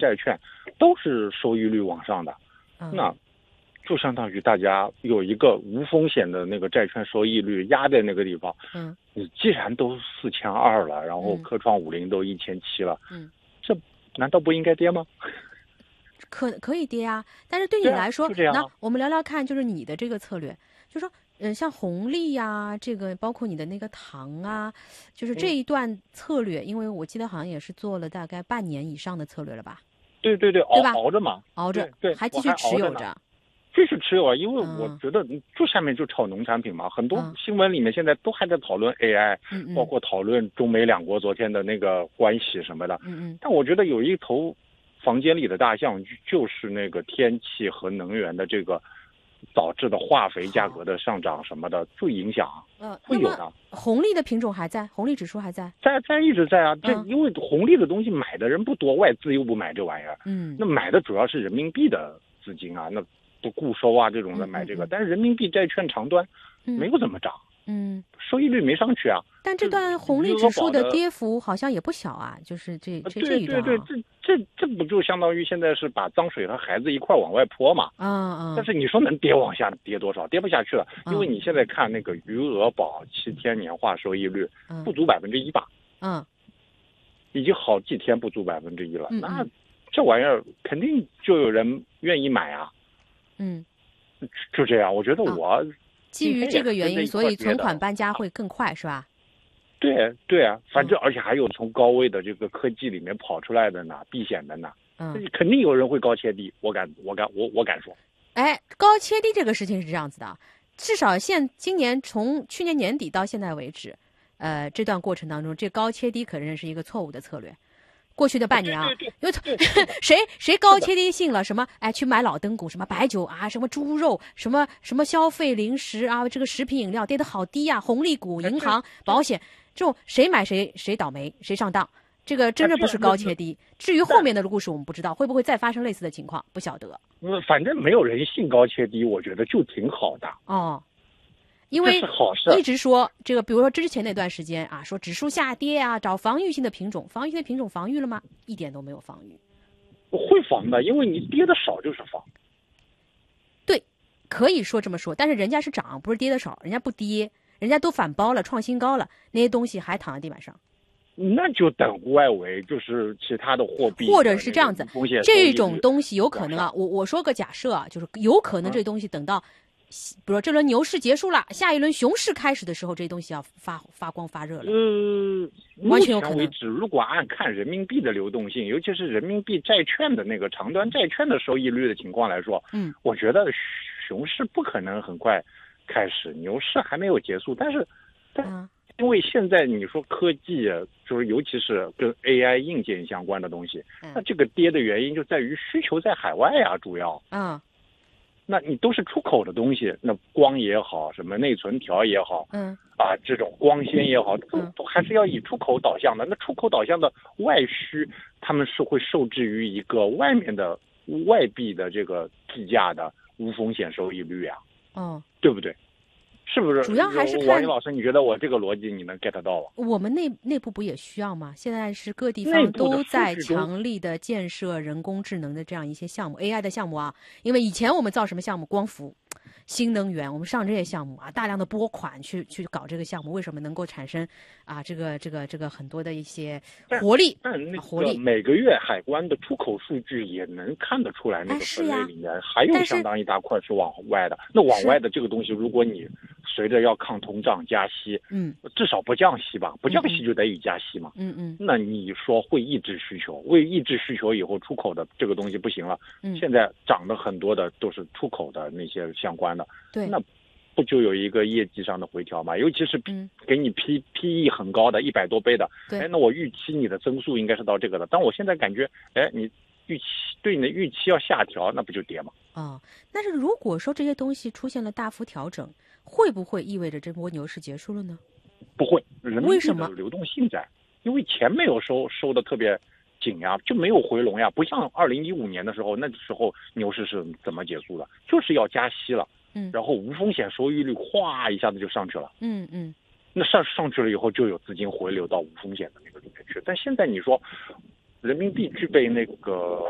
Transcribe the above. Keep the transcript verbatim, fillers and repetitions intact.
债券都是收益率往上的， 嗯、 那就相当于大家有一个无风险的那个债券收益率压在那个地方。 嗯， 你既然都四千二了，然后科创五零都一千七了， 嗯， 这难道不应该跌吗？ 可可以跌啊，但是对你来说， 啊、 那我们聊聊看，就是你的这个策略，就说，嗯，像红利呀，这个包括你的那个糖啊，就是这一段策略，嗯、因为我记得好像也是做了大概半年以上的策略了吧？ 对对对， 对吧？ 熬着嘛， 熬着， 对，对还继续持有着。 继续持有啊，因为我觉得就下面就炒农产品嘛，嗯、很多新闻里面现在都还在讨论 A I， 嗯、 包括讨论中美两国昨天的那个关系什么的。 嗯嗯。 但我觉得有一头房间里的大象，就是那个天气和能源的这个导致的化肥价格的上涨什么的，就影响。 呃， 会有的。 红利的品种还在，红利指数还在， 在在一直在啊。这因为红利的东西买的人不多，外资又不买这玩意儿。 嗯。 那买的主要是人民币的资金啊，那。不固收啊，这种的买这个， 嗯嗯嗯、 但是人民币债券长端没有怎么涨， 嗯， 收益率没上去啊。 但这段红利指数的跌幅好像也不小啊，就是这这这一段、啊。 对对对，这这这不就相当于现在是把脏水和孩子一块往外泼嘛？ 嗯嗯。 但是你说能跌往下跌多少？跌不下去了，因为你现在看那个余额宝七天年化收益率不足百分之一吧？ 嗯。 已经好几天不足百分之一了， 嗯嗯那这玩意儿肯定就有人愿意买啊。 嗯， 就这样，我觉得我、啊、 基于这个原因，所以存款搬家会更快，是吧？ 对对啊，反正、嗯、而且还有从高位的这个科技里面跑出来的呢，避险的呢， 嗯， 肯定有人会高切低，我敢我敢我我敢说。 哎，高切低这个事情是这样子的，至少现今年从去年年底到现在为止，呃，这段过程当中，这高切低可认是一个错误的策略。过去的半年啊，因为谁谁高切低信了什么？哎，去买老登股，什么白酒啊，什么猪肉，什么什么消费零食啊，这个食品饮料跌得好低啊，红利股、银行、保险，这种谁买谁谁倒霉，谁上当。这个真的不是高切低。至于后面的故事，我们不知道会不会再发生类似的情况，不晓得。 嗯，反正没有人信高切低，我觉得就挺好的。 哦。因为一直说这个，比如说之前那段时间啊，说指数下跌啊，找防御性的品种，防御性的品种防御了吗？一点都没有防御。 会防的，因为你跌的少就是防。 对，可以说这么说，但是人家是涨，不是跌的少，人家不跌，人家都反包了，创新高了，那些东西还躺在地板上。 那就等外围，就是其他的货币， 或者是这样子，这种东西有可能啊，我我说个假设啊，就是有可能这东西等到。嗯比如说这轮牛市结束了，下一轮熊市开始的时候，这些东西要发发光发热了。 呃， 完全有可能。 目前为止，如果按看人民币的流动性，尤其是人民币债券的那个长端债券的收益率的情况来说， 嗯， 我觉得熊市不可能很快开始，牛市还没有结束。但是，但因为现在你说科技，就是尤其是跟 A I 硬件相关的东西， 嗯、 那这个跌的原因就在于需求在海外呀、啊，主要。 嗯。 那你都是出口的东西，那光也好，什么内存条也好， 嗯， 啊，这种光纤也好，都都还是要以出口导向的。那出口导向的外需，他们是会受制于一个外面的外币的这个计价的无风险收益率啊， 哦， 对不对？是不是？ 主要还是看王毅老师，你觉得我这个逻辑你能 get 到吗？ 我们内内部不也需要吗？现在是各地方都在强力的建设人工智能的这样一些项目 ，A I 的项目啊。因为以前我们造什么项目，光伏、新能源，我们上这些项目啊，大量的拨款去去搞这个项目，为什么能够产生啊这个这个这个很多的一些活力？ 但那个活力每个月海关的出口数据也能看得出来，那个分类里面、哎、还有相当一大块是往外的。那往外的这个东西，如果你随着要抗通胀加息， 嗯， 至少不降息吧，不降息就得以加息嘛， 嗯嗯， 那你说会抑制需求，为抑制需求以后出口的这个东西不行了， 嗯， 现在涨的很多的都是出口的那些相关的， 对， 那不就有一个业绩上的回调嘛？尤其是给你 P P E 很高的一百多倍的，哎，那我预期你的增速应该是到这个的，但我现在感觉，哎，你预期对你的预期要下调，那不就跌吗？ 哦，但是如果说这些东西出现了大幅调整，会不会意味着这波牛市结束了呢？ 不会，人民币的流动性在，因为钱没有收收的特别紧呀，就没有回笼呀，不像二零一五年的时候，那时候牛市是怎么结束的？就是要加息了， 嗯， 然后无风险收益率哗一下子就上去了， 嗯嗯， 那上上去了以后就有资金回流到无风险的那个里面去，但现在你说人民币具备那个